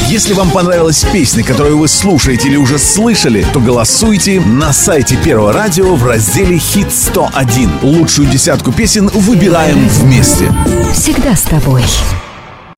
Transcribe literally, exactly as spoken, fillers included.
Если вам понравилась песня, которую вы слушаете или уже слышали, то голосуйте на сайте Первого радио в разделе «Хит сто один». Лучшую десятку песен выбираем вместе. Всегда с тобой.